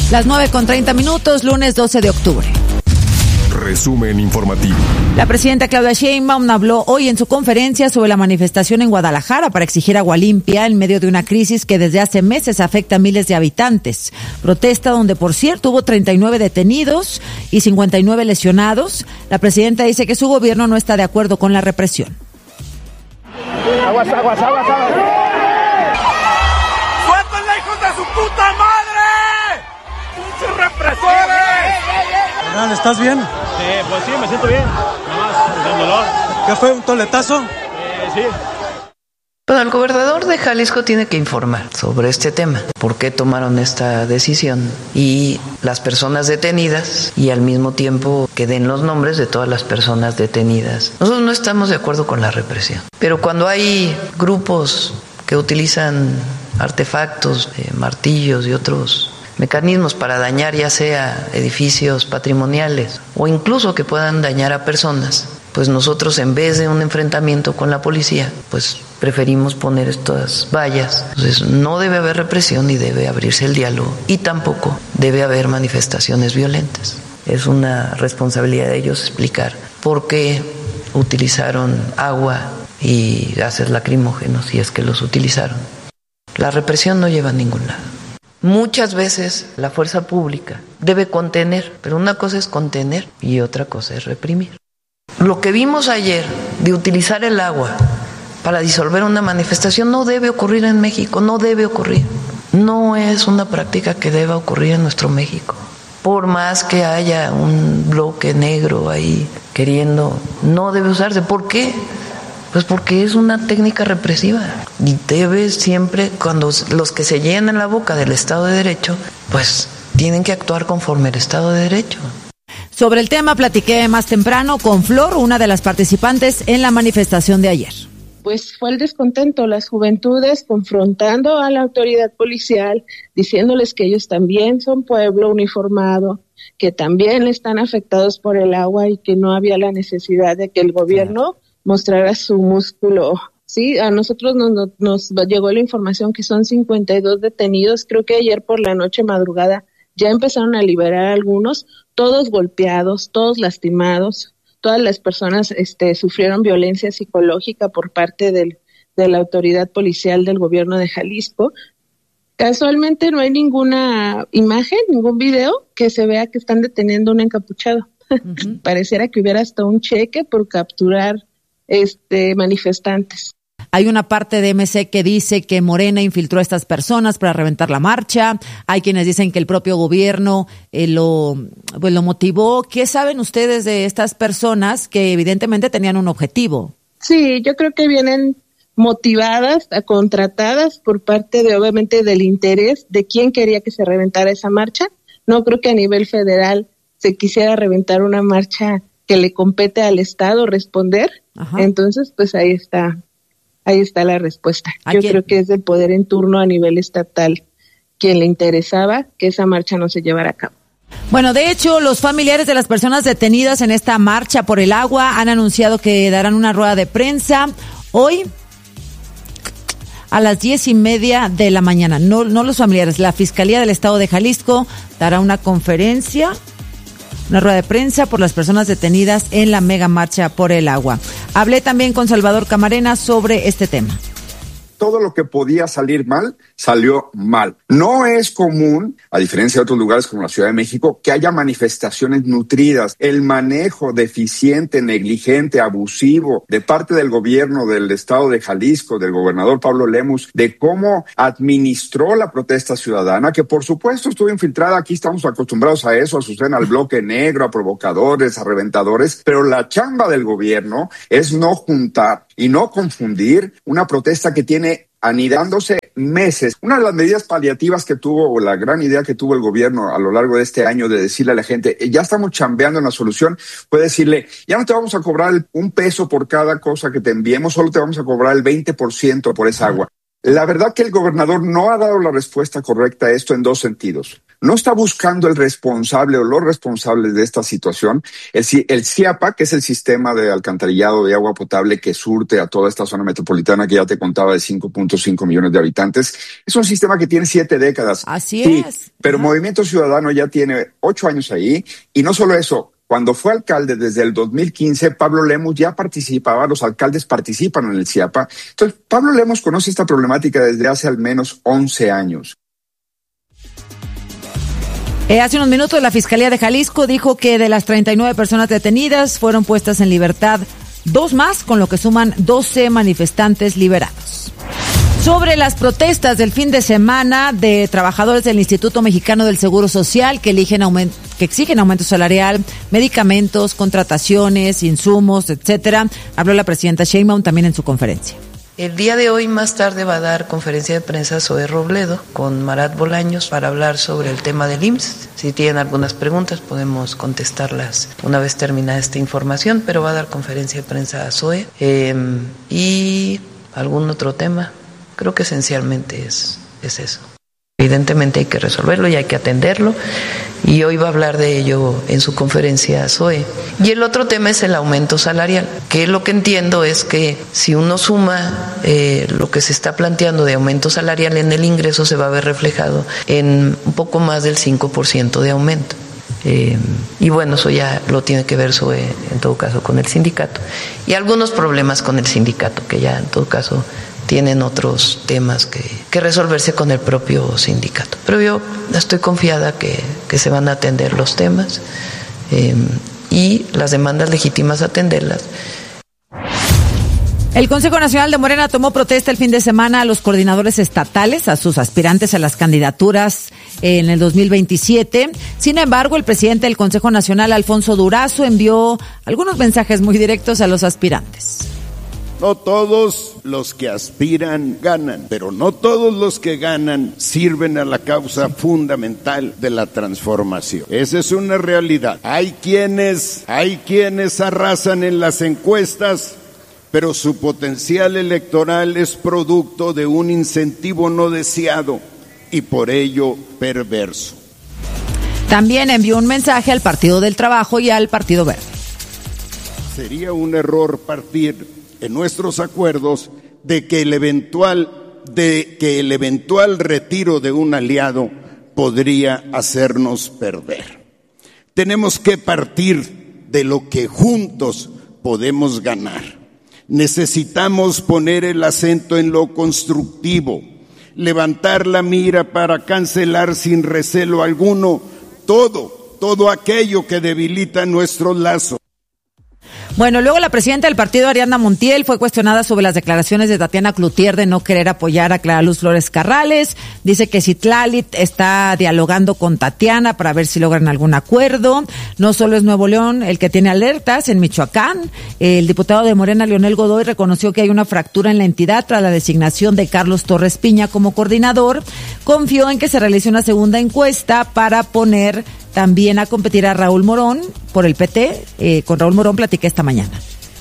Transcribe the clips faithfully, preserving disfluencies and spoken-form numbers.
Las nueve con treinta minutos, lunes doce de octubre. Resumen informativo. La presidenta Claudia Sheinbaum habló hoy en su conferencia sobre la manifestación en Guadalajara para exigir agua limpia en medio de una crisis que desde hace meses afecta a miles de habitantes. Protesta donde, por cierto, hubo treinta y nueve detenidos y cincuenta y nueve lesionados. La presidenta dice que su gobierno no está de acuerdo con la represión. Aguas, aguas, aguas, aguas. ¡Suéltenla, hijos de su puta madre! ¡Pinches represores! Carnal, ¿estás bien? Sí, pues sí, me siento bien. Nada más, con dolor. ¿Qué fue, un toletazo? Eh, sí. Bueno, el gobernador de Jalisco tiene que informar sobre este tema, por qué tomaron esta decisión y las personas detenidas, y al mismo tiempo que den los nombres de todas las personas detenidas. Nosotros no estamos de acuerdo con la represión, pero cuando hay grupos que utilizan artefactos, eh, martillos y otros mecanismos para dañar ya sea edificios patrimoniales o incluso que puedan dañar a personas, pues nosotros, en vez de un enfrentamiento con la policía, pues preferimos poner estas vallas. Entonces no debe haber represión ni debe abrirse el diálogo, y tampoco debe haber manifestaciones violentas. Es una responsabilidad de ellos explicar por qué utilizaron agua y gases lacrimógenos, si es que los utilizaron. La represión no lleva a ningún lado. Muchas veces la fuerza pública debe contener, pero una cosa es contener y otra cosa es reprimir. Lo que vimos ayer de utilizar el agua para disolver una manifestación no debe ocurrir en México, no debe ocurrir. No es una práctica que deba ocurrir en nuestro México. Por más que haya un bloque negro ahí queriendo, no debe usarse. ¿Por qué? Pues porque es una técnica represiva y debe siempre, cuando los que se llenan la boca del Estado de Derecho, pues tienen que actuar conforme al Estado de Derecho. Sobre el tema platiqué más temprano con Flor, una de las participantes en la manifestación de ayer. Pues fue el descontento, las juventudes confrontando a la autoridad policial, diciéndoles que ellos también son pueblo uniformado, que también están afectados por el agua y que no había la necesidad de que el gobierno mostrara su músculo. Sí, a nosotros nos, nos, nos llegó la información que son cincuenta y dos detenidos. Creo que ayer por la noche madrugada ya empezaron a liberar a algunos, todos golpeados, todos lastimados. Todas las personas este, sufrieron violencia psicológica por parte del, de la autoridad policial del gobierno de Jalisco. Casualmente no hay ninguna imagen, ningún video que se vea que están deteniendo a un encapuchado. Uh-huh. Pareciera que hubiera hasta un cheque por capturar este manifestantes. Hay una parte de M C que dice que Morena infiltró a estas personas para reventar la marcha. Hay quienes dicen que el propio gobierno eh, lo, pues lo motivó. ¿Qué saben ustedes de estas personas que evidentemente tenían un objetivo? Sí, yo creo que vienen motivadas, contratadas por parte de, obviamente, del interés de quién quería que se reventara esa marcha. No creo que a nivel federal se quisiera reventar una marcha que le compete al Estado responder. Ajá. Entonces, pues ahí está. Ahí está la respuesta. Yo creo que es del poder en turno a nivel estatal quien le interesaba que esa marcha no se llevara a cabo. Bueno, de hecho, los familiares de las personas detenidas en esta marcha por el agua han anunciado que darán una rueda de prensa hoy a las diez y media de la mañana. No, no los familiares, la Fiscalía del Estado de Jalisco dará una conferencia, una rueda de prensa por las personas detenidas en la mega marcha por el agua. Hablé también con Salvador Camarena sobre este tema. Todo lo que podía salir mal, salió mal. No es común, a diferencia de otros lugares como la Ciudad de México, que haya manifestaciones nutridas. El manejo deficiente, negligente, abusivo de parte del gobierno del Estado de Jalisco, del gobernador Pablo Lemus, de cómo administró la protesta ciudadana, que por supuesto estuvo infiltrada. Aquí estamos acostumbrados a eso, a Azucena, al bloque negro, a provocadores, a reventadores, pero la chamba del gobierno es no juntar y no confundir una protesta que tiene anidándose meses. Una de las medidas paliativas que tuvo, o la gran idea que tuvo el gobierno a lo largo de este año de decirle a la gente, ya estamos chambeando en la solución, fue decirle, ya no te vamos a cobrar un peso por cada cosa que te enviemos, solo te vamos a cobrar el veinte por ciento por esa agua. La verdad que el gobernador no ha dado la respuesta correcta a esto en dos sentidos. no está buscando el responsable o los responsables de esta situación. El, el CIAPA, que es el sistema de alcantarillado de agua potable que surte a toda esta zona metropolitana que ya te contaba de cinco punto cinco millones de habitantes, es un sistema que tiene siete décadas. Así sí, es. Pero Ajá. Movimiento Ciudadano ya tiene ocho años ahí, y no solo eso. Cuando fue alcalde desde el dos mil quince, Pablo Lemus ya participaba, los alcaldes participan en el CIAPA. Entonces, Pablo Lemus conoce esta problemática desde hace al menos once años. Eh, hace unos minutos la Fiscalía de Jalisco dijo que de las treinta y nueve personas detenidas fueron puestas en libertad dos más, con lo que suman doce manifestantes liberados. Sobre las protestas del fin de semana de trabajadores del Instituto Mexicano del Seguro Social que, eligen aument- que exigen aumento salarial, medicamentos, contrataciones, insumos, etcétera, habló la presidenta Sheinbaum también en su conferencia. El día de hoy más tarde va a dar conferencia de prensa Zoe Robledo con Marat Bolaños para hablar sobre el tema del I M S S. Si tienen algunas preguntas podemos contestarlas una vez terminada esta información, pero va a dar conferencia de prensa Zoe eh, y algún otro tema. Creo que esencialmente es, es eso. Evidentemente hay que resolverlo y hay que atenderlo, y hoy va a hablar de ello en su conferencia Zoe. Y el otro tema es el aumento salarial, que lo que entiendo es que si uno suma eh, lo que se está planteando de aumento salarial en el ingreso, se va a ver reflejado en un poco más del cinco por ciento de aumento. Eh, y bueno, eso ya lo tiene que ver Zoe en todo caso con el sindicato, y algunos problemas con el sindicato que ya en todo caso tienen otros temas que, que resolverse con el propio sindicato. Pero yo estoy confiada que, que se van a atender los temas eh, y las demandas legítimas atenderlas. El Consejo Nacional de Morena tomó protesta el fin de semana a los coordinadores estatales, a sus aspirantes a las candidaturas en el dos mil veintisiete. Sin embargo, el presidente del Consejo Nacional, Alfonso Durazo, envió algunos mensajes muy directos a los aspirantes. No todos los que aspiran ganan, pero no todos los que ganan sirven a la causa fundamental de la transformación. Esa es una realidad. Hay quienes, hay quienes arrasan en las encuestas, pero su potencial electoral es producto de un incentivo no deseado y por ello perverso. También envió un mensaje al Partido del Trabajo y al Partido Verde. Sería un error partir en nuestros acuerdos de que el eventual de que el eventual retiro de un aliado podría hacernos perder. Tenemos que partir de lo que juntos podemos ganar. Necesitamos poner el acento en lo constructivo, levantar la mira para cancelar sin recelo alguno todo, todo aquello que debilita nuestros lazos. Bueno, luego la presidenta del partido, Ariadna Montiel, fue cuestionada sobre las declaraciones de Tatiana Cloutier de no querer apoyar a Clara Luz Flores Carrales. Dice que Citlali está dialogando con Tatiana para ver si logran algún acuerdo. No solo es Nuevo León el que tiene alertas, en Michoacán, el diputado de Morena, Leonel Godoy, reconoció que hay una fractura en la entidad tras la designación de Carlos Torres Piña como coordinador. Confió en que se realice una segunda encuesta para poner también a competir a Raúl Morón por el P T. Eh, con Raúl Morón platiqué esta mañana.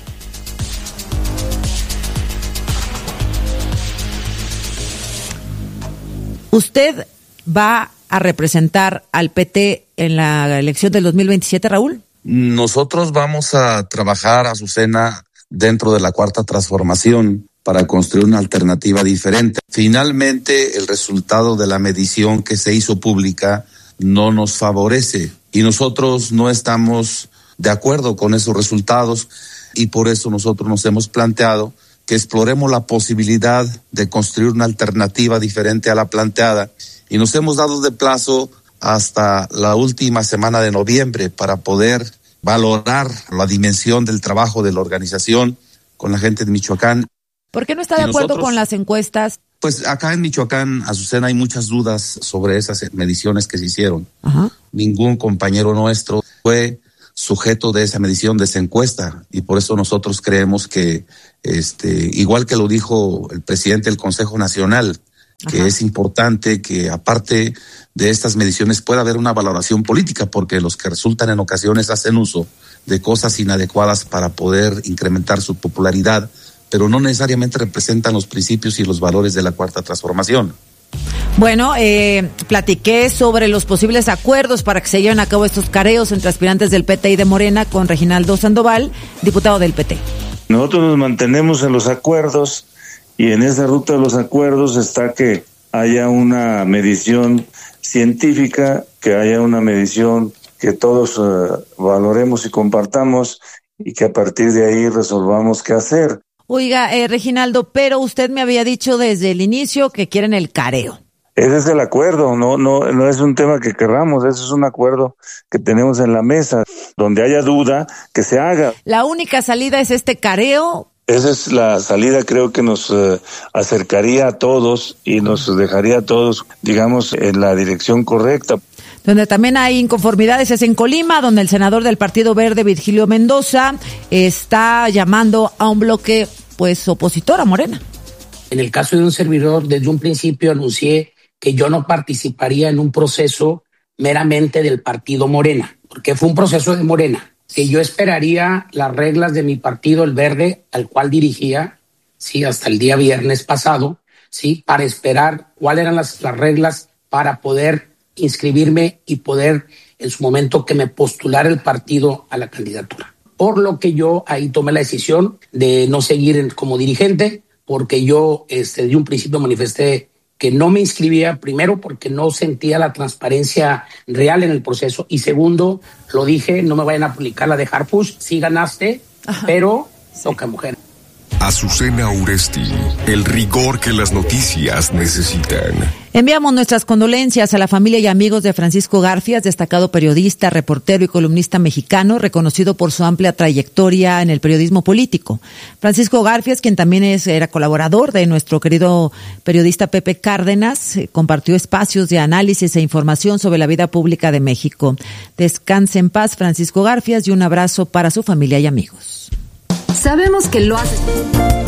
¿Usted va a representar al P T en la elección del dos mil veintisiete, Raúl? Nosotros vamos a trabajar, Azucena, dentro de la Cuarta Transformación para construir una alternativa diferente. Finalmente, el resultado de la medición que se hizo pública no nos favorece y nosotros no estamos de acuerdo con esos resultados, y por eso nosotros nos hemos planteado que exploremos la posibilidad de construir una alternativa diferente a la planteada, y nos hemos dado de plazo hasta la última semana de noviembre para poder valorar la dimensión del trabajo de la organización con la gente de Michoacán. ¿Por qué no está de acuerdo nosotros, con las encuestas? Pues acá en Michoacán, Azucena, hay muchas dudas sobre esas mediciones que se hicieron. Ajá. Ningún compañero nuestro fue sujeto de esa medición, de esa encuesta, y por eso nosotros creemos que, este, igual que lo dijo el presidente del Consejo Nacional, que Ajá. es importante que aparte de estas mediciones pueda haber una valoración política, porque los que resultan en ocasiones hacen uso de cosas inadecuadas para poder incrementar su popularidad, pero no necesariamente representan los principios y los valores de la Cuarta Transformación. Bueno, eh, platiqué sobre los posibles acuerdos para que se lleven a cabo estos careos entre aspirantes del P T y de Morena con Reginaldo Sandoval, diputado del P T. Nosotros nos mantenemos en los acuerdos y en esa ruta de los acuerdos está que haya una medición científica, que haya una medición que todos uh, valoremos y compartamos y que a partir de ahí resolvamos qué hacer. Oiga, eh, Reginaldo, pero usted me había dicho desde el inicio que quieren el careo. Ese es el acuerdo, no, no, no es un tema que querramos, ese es un acuerdo que tenemos en la mesa. Donde haya duda, que se haga. La única salida es este careo. Esa es la salida, creo que nos eh, acercaría a todos y nos dejaría a todos, digamos, en la dirección correcta. Donde también hay inconformidades es en Colima, donde el senador del Partido Verde, Virgilio Mendoza, está llamando a un bloque, pues, opositor a Morena. En el caso de un servidor, desde un principio anuncié que yo no participaría en un proceso meramente del partido Morena, porque fue un proceso de Morena, que yo esperaría las reglas de mi partido, el Verde, al cual dirigía, sí, hasta el día viernes pasado, sí, para esperar cuáles eran las, las reglas para poder inscribirme y poder, en su momento, que me postulara el partido a la candidatura. Por lo que yo ahí tomé la decisión de no seguir como dirigente, porque yo este, desde un principio manifesté que no me inscribía, primero porque no sentía la transparencia real en el proceso, y segundo, lo dije, no me vayan a aplicar la de Harfush, sí ganaste, Ajá. pero sí. Toca mujer. Azucena Uresti, el rigor que las noticias necesitan. Enviamos nuestras condolencias a la familia y amigos de Francisco Garfias, destacado periodista, reportero y columnista mexicano, reconocido por su amplia trayectoria en el periodismo político. Francisco Garfias, quien también es, era colaborador de nuestro querido periodista Pepe Cárdenas, eh, compartió espacios de análisis e información sobre la vida pública de México. Descanse en paz, Francisco Garfias, y un abrazo para su familia y amigos. Sabemos que lo haces.